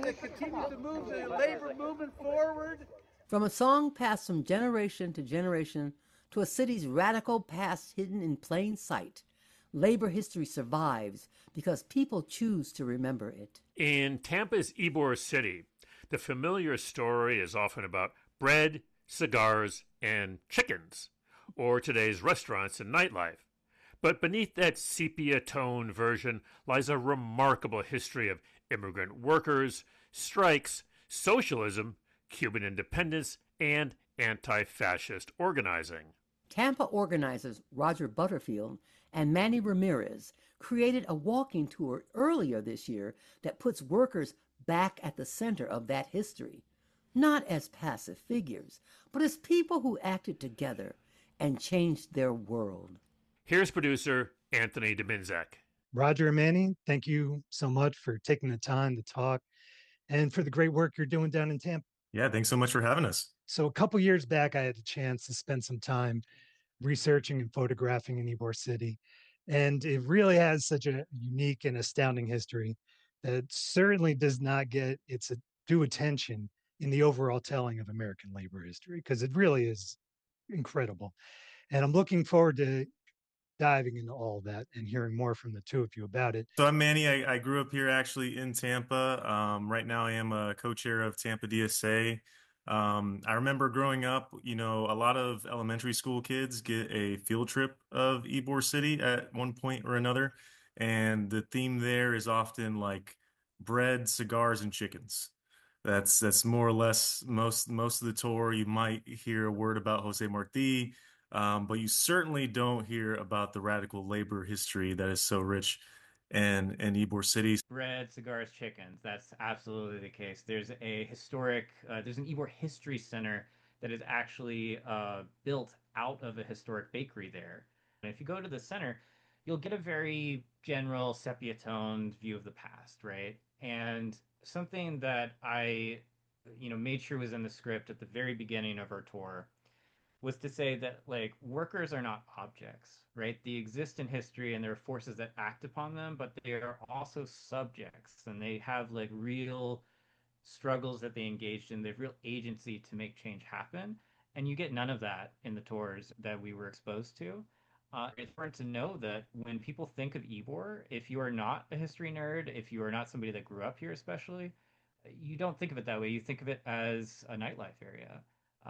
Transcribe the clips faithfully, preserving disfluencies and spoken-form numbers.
that continues to move the labor movement forward. From a song passed from generation to generation to a city's radical past hidden in plain sight, labor history survives because people choose to remember it. In Tampa's Ybor City, the familiar story is often about bread, cigars, and chickens, or today's restaurants and nightlife. But beneath that sepia-tone version lies a remarkable history of immigrant workers, strikes, socialism, Cuban independence, and anti-fascist organizing. Tampa organizers Roger Butterfield and Manny Ramirez created a walking tour earlier this year that puts workers back at the center of that history, not as passive figures, but as people who acted together and changed their world. Here's producer Anthony Dominzak. Roger and Manny, thank you so much for taking the time to talk and for the great work you're doing down in Tampa. Yeah, thanks so much for having us. So a couple years back, I had a chance to spend some time researching and photographing in Ybor City. And it really has such a unique and astounding history that certainly does not get its due attention in the overall telling of American labor history, because it really is incredible. And I'm looking forward to diving into all of that and hearing more from the two of you about it. So I'm Manny. I, I grew up here actually in Tampa. Um, right now I am a co-chair of Tampa D S A. Um, I remember growing up, you know, a lot of elementary school kids get a field trip of Ybor City at one point or another. And the theme there is often like bread, cigars, and chickens. That's that's more or less most most of the tour. You might hear a word about Jose Marti, um, but you certainly don't hear about the radical labor history that is so rich in, in Ybor City. Bread, cigars, chickens. That's absolutely the case. There's a historic, uh, there's an Ybor History Center that is actually uh, built out of a historic bakery there. And if you go to the center, you'll get a very general sepia-toned view of the past, right? And something that I, you know, made sure was in the script at the very beginning of our tour was to say that, like, workers are not objects, right? They exist in history and there are forces that act upon them, but they are also subjects and they have, like, real struggles that they engaged in. They have real agency to make change happen. And you get none of that in the tours that we were exposed to. Uh, it's important to know that when people think of Ybor, if you are not a history nerd, if you are not somebody that grew up here especially, you don't think of it that way. You think of it as a nightlife area.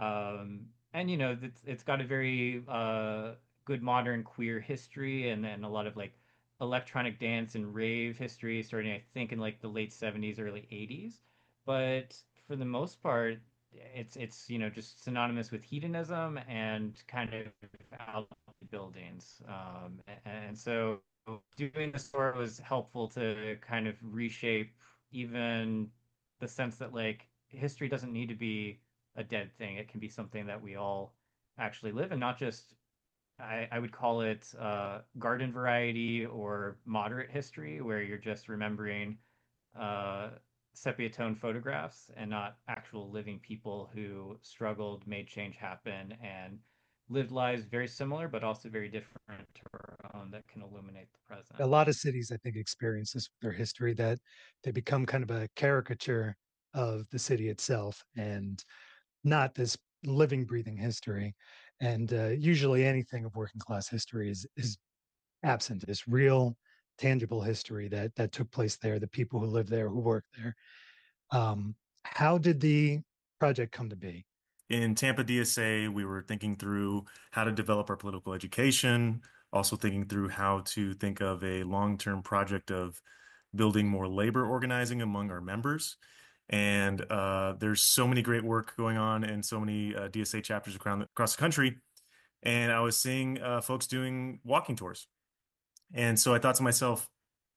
Um, and, you know, it's, it's got a very uh, good modern queer history and then a lot of, like, electronic dance and rave history starting, I think, in, like, the late seventies, early eighties. But for the most part, it's, it's you know, just synonymous with hedonism and kind of out buildings. Um, and so doing this tour was helpful to kind of reshape even the sense that, like, history doesn't need to be a dead thing. It can be something that we all actually live and not just, I, I would call it uh, garden variety or moderate history, where you're just remembering uh, sepia tone photographs and not actual living people who struggled, made change happen, and lived lives very similar but also very different to our own that can illuminate the present. A lot of cities, I think, experience this with their history, that they become kind of a caricature of the city itself and not this living, breathing history. And uh, usually anything of working class history is is absent, this real, tangible history that that took place there, the people who live there, who work there. Um, how did the project come to be? In Tampa D S A, we were thinking through how to develop our political education, also thinking through how to think of a long-term project of building more labor organizing among our members. And uh, there's so many great work going on in so many uh, D S A chapters across the, across the country. And I was seeing uh, folks doing walking tours. And so I thought to myself,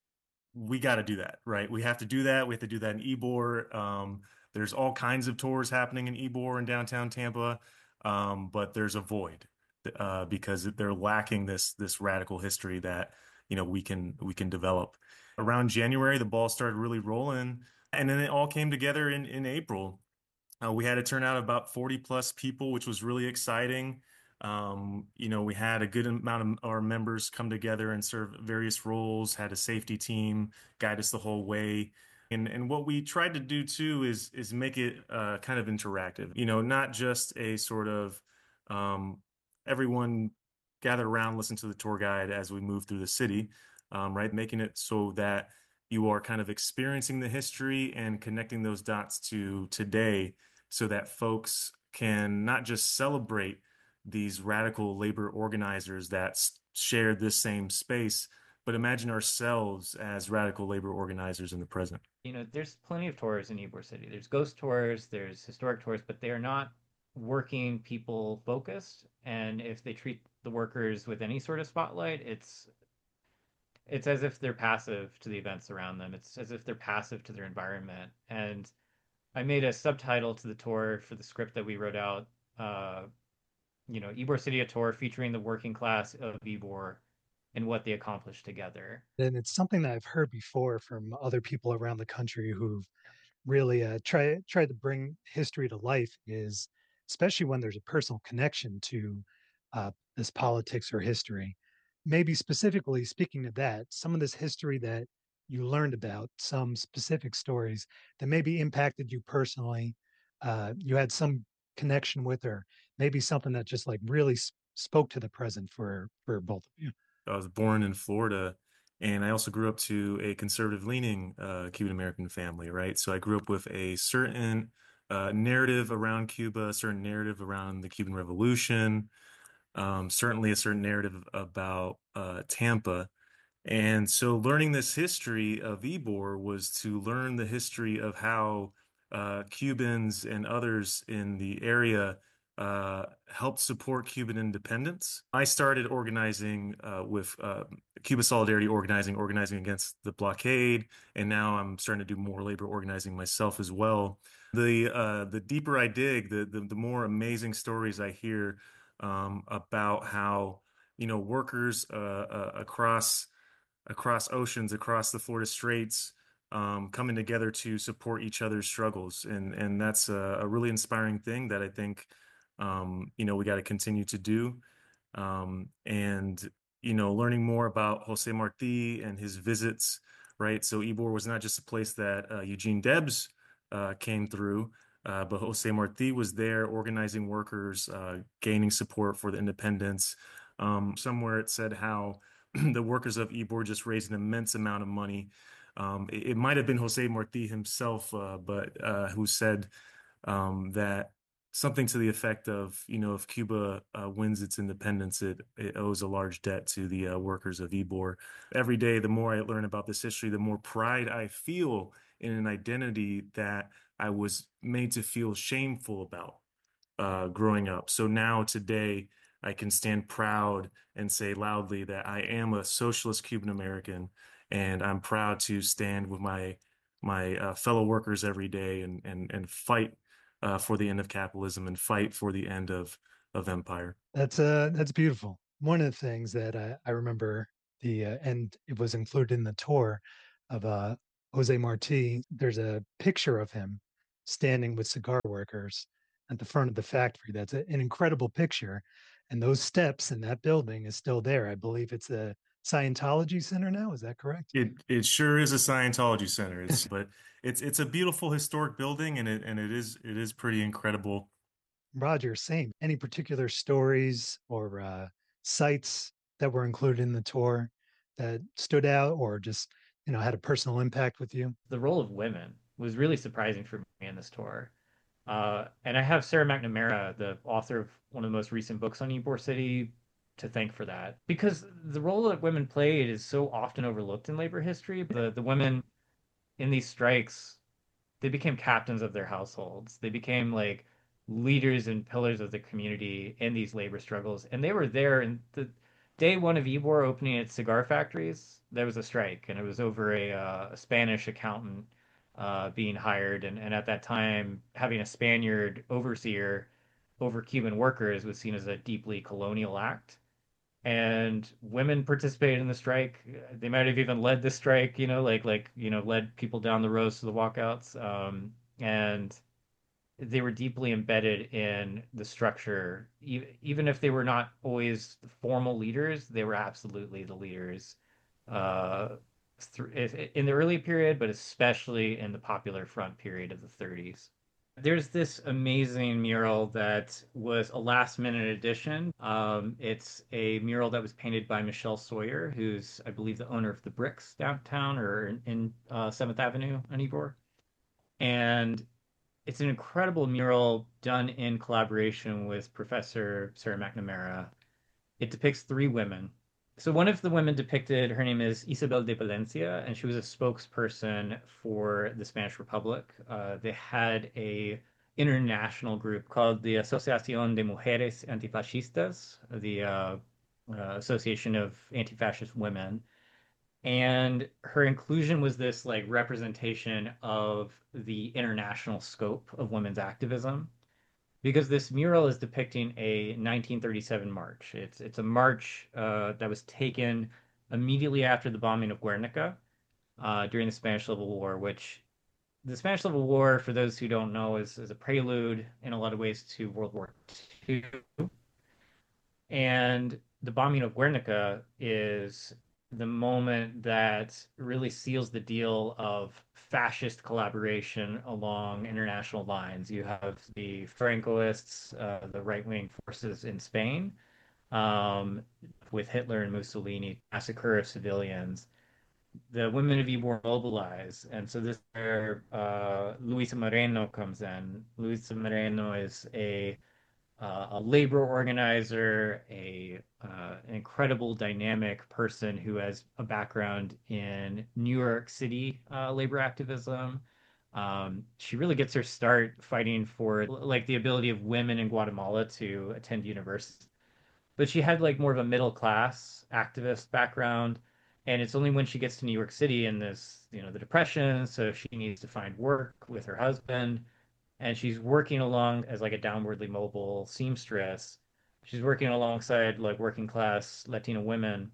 we got to do that, right? We have to do that. We have to do that in Ybor. Um, there's all kinds of tours happening in Ybor in downtown Tampa, um, but there's a void uh, because they're lacking this this radical history that, you know, we can we can develop. Around January, the ball started really rolling, and then it all came together in in April. Uh, we had a turnout of about forty plus people, which was really exciting. Um, you know, we had a good amount of our members come together and serve various roles, had a safety team guide us the whole way. And and what we tried to do too is is make it uh, kind of interactive. You know, not just a sort of um, everyone gather around, listen to the tour guide as we move through the city, um, right? Making it so that you are kind of experiencing the history and connecting those dots to today, so that folks can not just celebrate these radical labor organizers that s- shared this same space, but imagine ourselves as radical labor organizers in the present. You know, there's plenty of tours in Ybor City. There's ghost tours, there's historic tours, but they are not working people focused. And if they treat the workers with any sort of spotlight, it's it's as if they're passive to the events around them. It's as if they're passive to their environment. And I made a subtitle to the tour for the script that we wrote out. Uh, you know, Ybor City, a tour featuring the working class of Ybor and what they accomplished together. And it's something that I've heard before from other people around the country who've really uh, try try to bring history to life is especially when there's a personal connection to uh, this politics or history. Maybe specifically speaking of that, some of this history that you learned about, some specific stories that maybe impacted you personally, uh, you had some connection with, or maybe something that just like really s- spoke to the present for for both of you. I was born in Florida, and I also grew up to a conservative leaning uh, Cuban American family, right? So I grew up with a certain uh, narrative around Cuba, a certain narrative around the Cuban Revolution, um, certainly a certain narrative about uh, Tampa. And so learning this history of Ybor was to learn the history of how uh, Cubans and others in the area uh, helped support Cuban independence. I started organizing uh, with uh, Cuba Solidarity Organizing, organizing against the blockade, and now I'm starting to do more labor organizing myself as well. The uh, the deeper I dig, the, the the more amazing stories I hear um, about how you know workers uh, uh, across across oceans, across the Florida Straits, um, coming together to support each other's struggles, and and that's a, a really inspiring thing that I think um, you know we got to continue to do, um, and you know learning more about Jose Marti and his visits, right? So Ybor was not just a place that uh, Eugene Debs uh, came through. Uh, but Jose Marti was there organizing workers, uh, gaining support for the independence. Um, somewhere it said how the workers of Ybor just raised an immense amount of money. Um, it, it might have been Jose Marti himself, uh, but uh, who said um, that something to the effect of, you know, if Cuba uh, wins its independence, it, it owes a large debt to the uh, workers of Ybor. Every day, the more I learn about this history, the more pride I feel in an identity that I was made to feel shameful about uh, growing up. So now today, I can stand proud and say loudly that I am a socialist Cuban American, and I'm proud to stand with my my uh, fellow workers every day and and and fight uh, for the end of capitalism and fight for the end of of empire. That's uh that's beautiful. One of the things that I, I remember the uh, and it was included in the tour of uh Jose Marti. There's a picture of him standing with cigar workers at the front of the factory. That's a, an incredible picture, and those steps in that building is still there. I believe it's a Scientology center now. Is that correct? It it sure is a Scientology center. It's but it's it's a beautiful historic building, and it and it is it is pretty incredible. Roger, same. Any particular stories or uh, sites that were included in the tour that stood out or just, you know, had a personal impact with you? The role of women was really surprising for me in this tour. Uh, and I have Sarah McNamara, the author of one of the most recent books on Ybor City, to thank for that. Because the role that women played is so often overlooked in labor history. The the women in these strikes, they became captains of their households. They became like leaders and pillars of the community in these labor struggles. And they were there in the day one of Ybor opening its cigar factories. There was a strike, and it was over a, uh, a Spanish accountant uh, being hired. And, and at that time, having a Spaniard overseer over Cuban workers was seen as a deeply colonial act, and women participated in the strike. They might have even led the strike, you know, like like you know, led people down the rows to the walkouts. Um, and they were deeply embedded in the structure. E- even if they were not always the formal leaders, they were absolutely the leaders uh, in the early period, but especially in the popular front period of the thirties. There's this amazing mural that was a last minute addition. Um, it's a mural that was painted by Michelle Sawyer, who's, I believe, the owner of the Bricks downtown or in, in uh, seventh Avenue on Ybor. And it's an incredible mural done in collaboration with Professor Sarah McNamara. It depicts three women. So one of the women depicted, her name is Isabel de Valencia, and she was a spokesperson for the Spanish Republic. Uh, they had a international group called the Asociación de Mujeres Antifascistas, the uh, uh, Association of Anti-Fascist Women. And her inclusion was this like representation of the international scope of women's activism, because this mural is depicting a nineteen thirty-seven march. It's it's a march uh, that was taken immediately after the bombing of Guernica uh, during the Spanish Civil War, which the Spanish Civil War, for those who don't know, is, is a prelude in a lot of ways to World War Two. And the bombing of Guernica is the moment that really seals the deal of fascist collaboration along international lines. You have the Francoists, uh, the right-wing forces in Spain, um, with Hitler and Mussolini, massacre of civilians. The women of Ybor mobilize, and so this is where uh, Luisa Moreno comes in. Luisa Moreno is a uh, a labor organizer, a uh, an incredible dynamic person who has a background in New York City uh, labor activism. Um, she really gets her start fighting for like the ability of women in Guatemala to attend university. But she had like more of a middle class activist background, and it's only when she gets to New York City in this, you know, the Depression, so she needs to find work with her husband, and she's working along as like a downwardly mobile seamstress. She's working alongside like working class Latina women,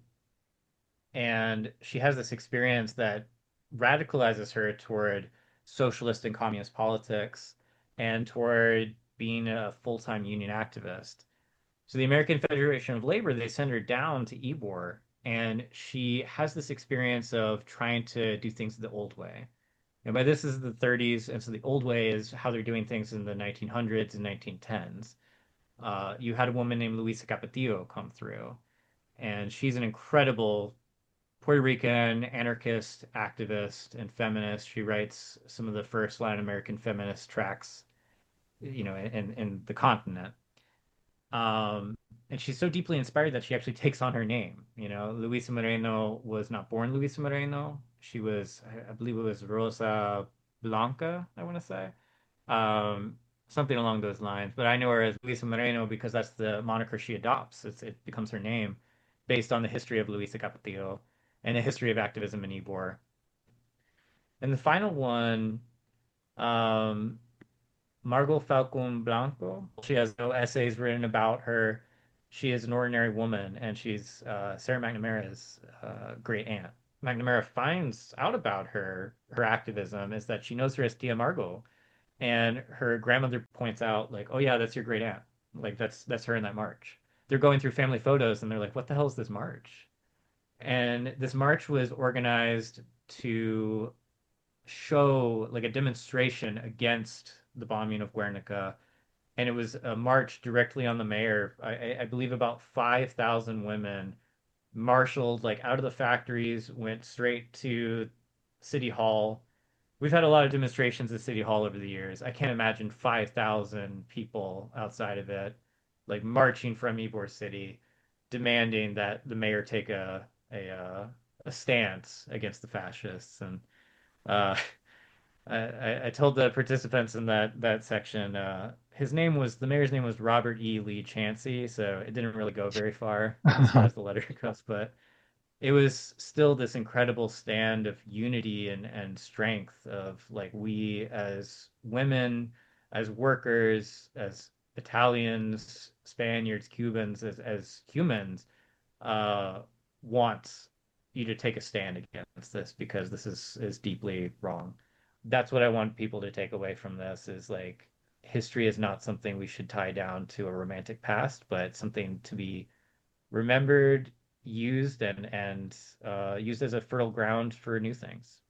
and she has this experience that radicalizes her toward socialist and communist politics and toward being a full-time union activist. So the American Federation of Labor, they send her down to Ybor, and she has this experience of trying to do things the old way. And by this is the thirties, and so the old way is how they're doing things in the nineteen hundreds and nineteen tens. Uh, you had a woman named Luisa Capetillo come through, and she's an incredible Puerto Rican anarchist activist and feminist. She writes some of the first Latin American feminist tracks, you know, in, in the continent. Um, and she's so deeply inspired that she actually takes on her name. You know, Luisa Moreno was not born Luisa Moreno. She was, I believe it was Rosa Blanca, I want to say. Um, something along those lines. But I know her as Luisa Moreno because that's the moniker she adopts. It's, it becomes her name based on the history of Luisa Capetillo and the history of activism in Ybor. And the final one, um, Margot Falcon Blanco. She has no essays written about her. She is an ordinary woman, and she's uh, Sarah McNamara's uh, great aunt. McNamara finds out about her her activism is that she knows her as Tia Margot, and her grandmother points out like, "Oh yeah, that's your great aunt. Like that's that's her in that march." They're going through family photos, and they're like, "What the hell is this march?" And this march was organized to show like a demonstration against the bombing of Guernica, and it was a march directly on the mayor. I, I believe about five thousand women marshaled like out of the factories, went straight to City Hall. We've had a lot of demonstrations at City Hall over the years. I can't imagine five thousand people outside of it, like marching from Ybor City, demanding that the mayor take a a uh, a stance against the fascists. And uh, I, I told the participants in that that section, uh, his name was the mayor's name was Robert E. Lee Chansey, so it didn't really go very far as far as the letter goes, but it was still this incredible stand of unity and and strength of like we as women, as workers, as Italians, Spaniards, Cubans, as as humans, uh, want you to take a stand against this because this is is deeply wrong. That's what I want people to take away from this is like history is not something we should tie down to a romantic past, but something to be remembered used and and uh, used as a fertile ground for new things.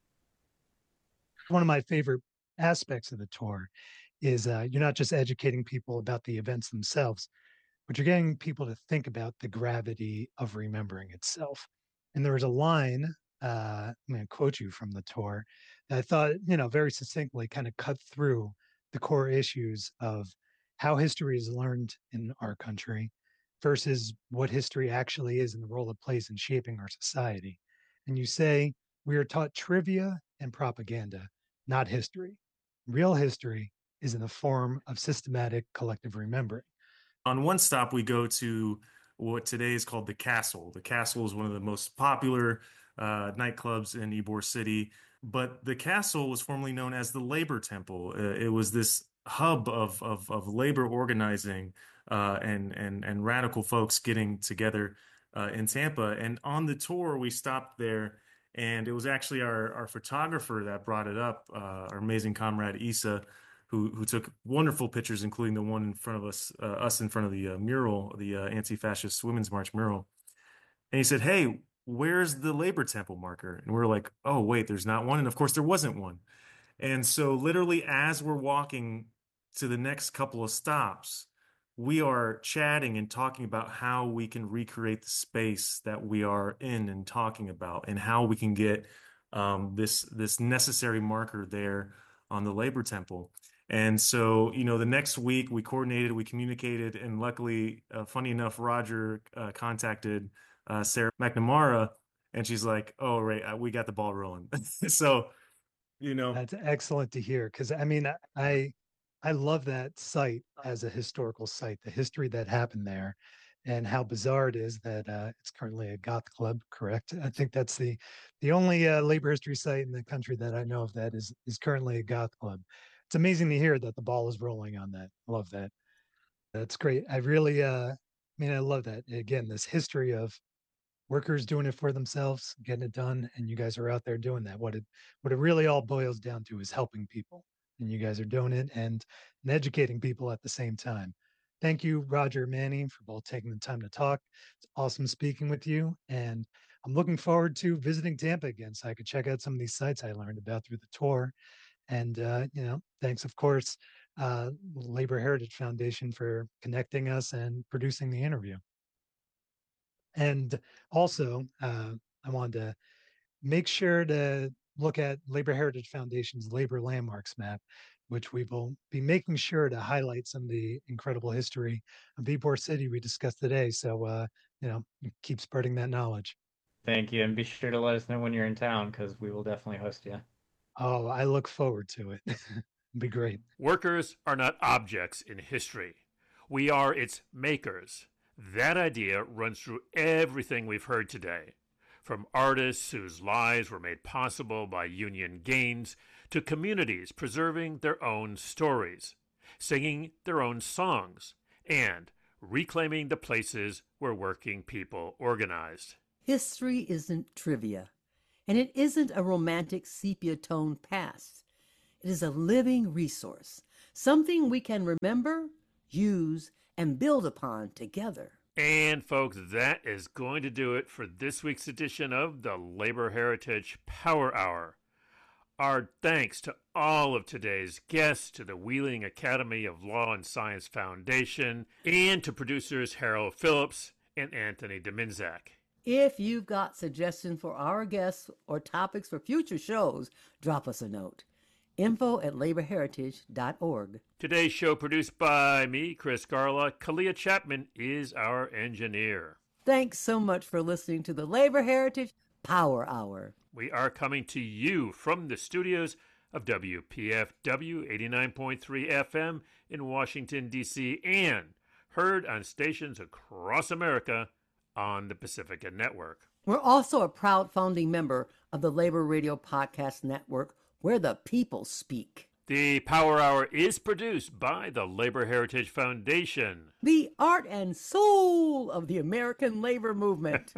One of my favorite aspects of the tour is uh, you're not just educating people about the events themselves, but you're getting people to think about the gravity of remembering itself. And there was a line, uh, I'm going to quote you from the tour, that I thought, you know, very succinctly kind of cut through the core issues of how history is learned in our country versus what history actually is and the role it plays in shaping our society. And you say, we are taught trivia and propaganda, not history. Real history is in the form of systematic collective remembering. On one stop, we go to what today is called the Castle. The Castle is one of the most popular uh, nightclubs in Ybor City, but the Castle was formerly known as the Labor Temple. Uh, it was this hub of of, of labor organizing uh, and and and radical folks getting together uh, in Tampa. And on the tour, we stopped there, and it was actually our our photographer that brought it up, uh, our amazing comrade Issa, who who took wonderful pictures, including the one in front of us, uh, us in front of the uh, mural, the uh, Anti-Fascist Women's March mural. And he said, "Hey, where's the Labor Temple marker?" And we were like, "Oh, wait, there's not one." And of course, there wasn't one. And so, literally, as we're walking to the next couple of stops, we are chatting and talking about how we can recreate the space that we are in and talking about, and how we can get um, this this necessary marker there on the Labor Temple. And so, you know, the next week we coordinated, we communicated, and luckily, uh, funny enough, Roger uh, contacted uh, Sarah McNamara, and she's like, "Oh, right, uh, we got the ball rolling." So, you know, That's excellent to hear because I mean, I I love that site as a historical site, the history that happened there, and how bizarre it is that uh, it's currently a goth club. Correct? I think that's the the only uh, labor history site in the country that I know of that is is currently a goth club. It's amazing to hear that the ball is rolling on that. Love that. That's great. I really, uh, I mean, I love that. Again, this history of workers doing it for themselves, getting it done, and you guys are out there doing that. What it what it really all boils down to is helping people, and you guys are doing it and, and educating people at the same time. Thank you, Roger and Manny, for both taking the time to talk. It's awesome speaking with you, and I'm looking forward to visiting Tampa again so I could check out some of these sites I learned about through the tour. And uh, you know, thanks, of course, uh, Labor Heritage Foundation for connecting us and producing the interview. And also, uh, I wanted to make sure to look at Labor Heritage Foundation's Labor Landmarks map, which we will be making sure to highlight some of the incredible history of Ybor City we discussed today. So, uh, you know, keep spreading that knowledge. Thank you, and be sure to let us know when you're in town because we will definitely host you. Oh, I look forward to it. It'd be great. Workers are not objects in history. We are its makers. That idea runs through everything we've heard today, from artists whose lives were made possible by union gains to communities preserving their own stories, singing their own songs, and reclaiming the places where working people organized. History isn't trivia, and it isn't a romantic sepia-toned past. It is a living resource, something we can remember, use, and build upon together. And folks, that is going to do it for this week's edition of the Labor Heritage Power Hour. Our thanks to all of today's guests, to the Wheeling Academy of Law and Science Foundation, and to producers Harold Phillips and Anthony Dominzak. If you've got suggestions for our guests or topics for future shows, drop us a note. Info at labor heritage dot org. Today's show produced by me, Chris Garla. Kalia Chapman is our engineer. Thanks so much for listening to the Labor Heritage Power Hour. We are coming to you from the studios of W P F W eighty-nine point three F M in Washington, D C, and heard on stations across America on the Pacifica Network. We're also a proud founding member of the Labor Radio Podcast Network, where the people speak. The Power Hour is produced by the Labor Heritage Foundation, the art and soul of the American labor movement.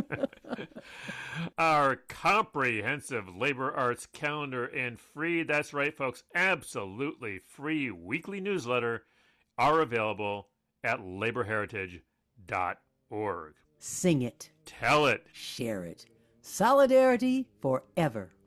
Our comprehensive labor arts calendar and free, that's right, folks, absolutely free weekly newsletter are available at labor heritage dot org. Sing it. Tell it. Share it. Solidarity forever.